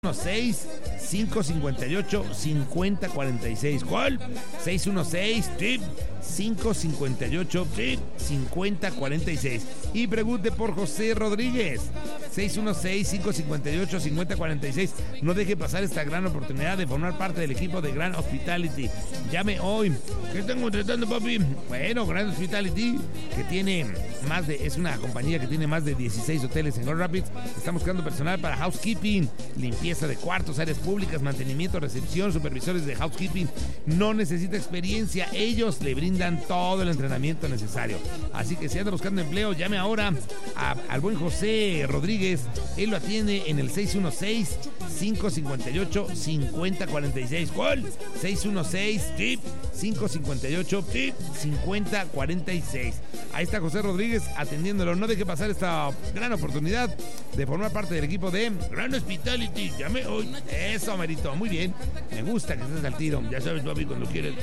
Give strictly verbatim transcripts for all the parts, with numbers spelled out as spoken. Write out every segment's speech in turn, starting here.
seis, cinco cinco ocho, cinco cero cuatro seis. ¿Cuál? seis uno seis, tip, cinco cinco ocho, tip, cinco cero cuatro seis. Y pregunte por José Rodríguez. seis uno seis, cinco cinco ocho, cinco cero cuatro seis. No deje pasar esta gran oportunidad de formar parte del equipo de Grand Hospitality. Llame hoy. ¿Qué están contratando, papi? Bueno, Grand Hospitality, que tiene más de, es una compañía que tiene más de dieciséis hoteles en Grand Rapids. Estamos buscando personal para housekeeping, limpieza de cuartos, áreas públicas, mantenimiento, recepción, supervisores de housekeeping. No necesita experiencia, ellos le brindan todo el entrenamiento necesario. Así que si anda buscando empleo, llame ahora a, al buen José Rodríguez. Él lo atiende en el seis uno seis, cinco cinco ocho, cinco cero cuatro seis. ¿Cuál? seis uno seis, tip, cinco cinco ocho, tip, cinco cero cuatro seis. Ahí está José Rodríguez atendiéndolo. No deje pasar esta gran oportunidad de formar parte del equipo de Grand Hospitality. Llame hoy. Eso, merito. Muy bien. Me gusta que estés al tiro. Ya sabes, papi, cuando quieres.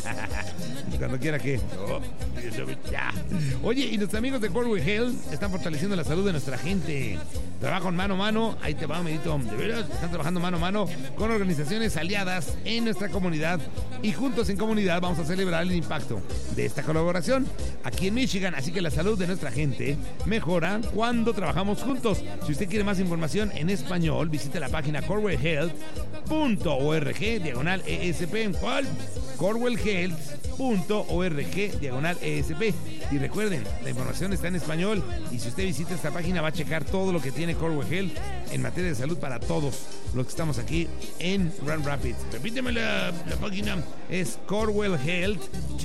Cuando quiera que. Oh, ya sabes. Ya. Oye, y nuestros amigos de Corway Health están fortaleciendo la salud de nuestra gente. Trabajan mano a mano. Ahí te va, merito. De veras, están trabajando mano a mano con organizaciones aliadas en nuestra comunidad. Y juntos en comunidad vamos a celebrar el impacto de esta colaboración aquí en Michigan. Así que la salud de nuestra gente mejora cuando trabajamos juntos. Si usted quiere más información en español, visite la página corwell health punto org diagonal E S P. ¿En cuál? corwell health punto org diagonal E S P. Y recuerden, la información está en español y si usted visita esta página va a checar todo lo que tiene Corwell Health en materia de salud para todos los que estamos aquí en Grand Rapids. Repíteme la, la página, es corwell health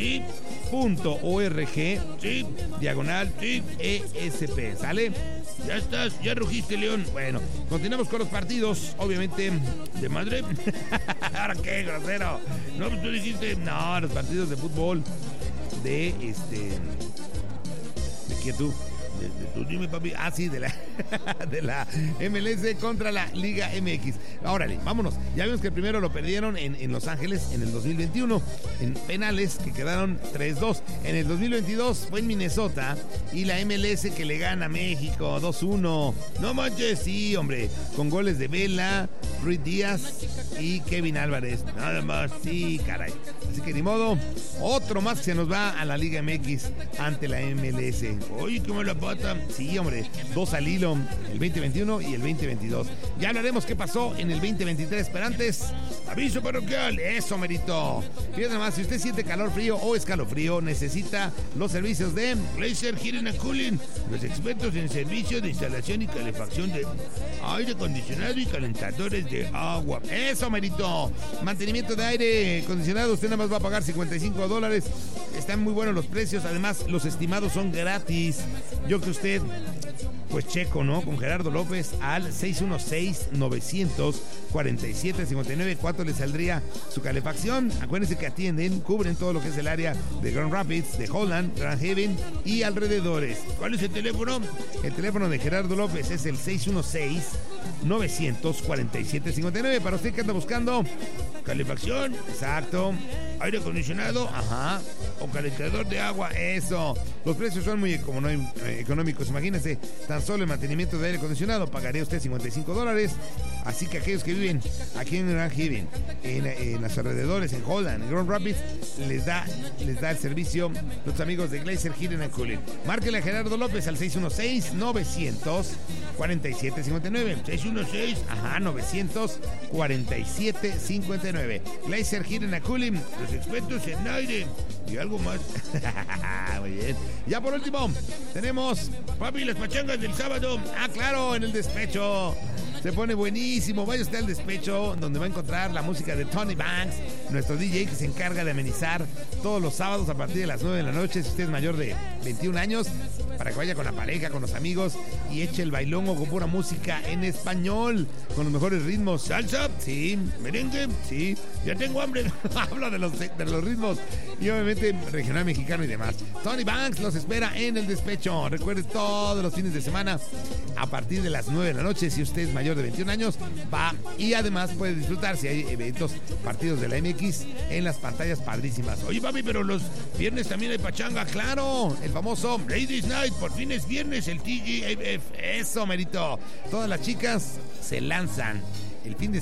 punto org sí, diagonal sí, E S P. ¿Sale? Ya estás, ya rugiste, León. Bueno, continuamos con los partidos, obviamente, de madre. ¿Ahora qué, grosero? No, pues tú dijiste, no, los partidos de fútbol de este... ¿De qué tú? De, de, tú dime, papi. Ah, sí, de la, de la M L S contra la Liga M X. Órale, vámonos. Ya vimos que el primero lo perdieron en, en Los Ángeles en el dos mil veintiuno, en penales que quedaron tres dos. En el dos mil veintidós fue en Minnesota y la M L S que le gana a México dos uno. No manches, sí, hombre, con goles de Vela, Ruiz Díaz y Kevin Álvarez. Nada más, sí, caray. Así que ni modo, otro más que se nos va a la Liga M X ante la M L S. Oye, qué mala pata. Sí, hombre, dos al hilo, el veinte veintiuno y el veinte veintidós. Ya hablaremos qué pasó en el veinte veintitrés, pero antes, aviso parroquial, eso, merito. Fíjate más, si usted siente calor, frío o escalofrío, necesita los servicios de Glacier Heating and Cooling, los expertos en servicios de instalación y calefacción de aire acondicionado y calentadores de agua. Eso, merito. Mantenimiento de aire acondicionado, usted nada más va a pagar cincuenta y cinco dólares. Están muy buenos los precios, además los estimados son gratis. Yo que usted, pues checo, ¿no? Con Gerardo López al seis uno seis, nueve cuatro siete, cinco nueve. ¿Cuánto le saldría su calefacción? Acuérdense que atienden, cubren todo lo que es el área de Grand Rapids, de Holland, Grand Haven y alrededores. ¿Cuál es el teléfono? El teléfono de Gerardo López es el seis uno seis, nueve cuatro siete, cinco nueve. Para usted que anda buscando calefacción, exacto, aire acondicionado, ajá, o calentador de agua, eso. Los precios son muy económicos. Imagínense, tan solo el mantenimiento de aire acondicionado pagaría usted cincuenta y cinco dólares. Así que aquellos que viven aquí en Grand Haven, en, en los alrededores, en Holland, en Grand Rapids, les da, les da el servicio los amigos de Glacier Heating and Cooling. Márquele a Gerardo López al seis uno seis, nueve cuatro siete, cinco nueve. seis uno seis, ajá, nueve cuatro siete, cinco nueve. Glacier Heating and Cooling, los expertos en aire y algo más. Muy bien. Ya por último, tenemos, papi, las pachangas del sábado. Ah, claro, en el despecho. Se pone buenísimo. Vaya usted al despecho, donde va a encontrar la música de Tony Banks, nuestro D J que se encarga de amenizar todos los sábados a partir de las nueve de la noche. Si usted es mayor de veintiún años, para que vaya con la pareja, con los amigos y eche el bailongo con pura música en español, con los mejores ritmos. Salsa, sí. Merengue, sí. Ya tengo hambre. Hablo de los, de los ritmos y obviamente regional mexicano y demás. Tony Banks los espera en el despecho. Recuerde, todos los fines de semana a partir de las nueve de la noche. Si usted es mayor de veintiún años, va y además puede disfrutar si hay eventos, partidos de la M X en las pantallas padrísimas. Oye, papi, pero los viernes también hay pachanga. Claro, el famoso Ladies Night, por fin es viernes, el T G F. Eso, merito. Todas las chicas se lanzan el fin de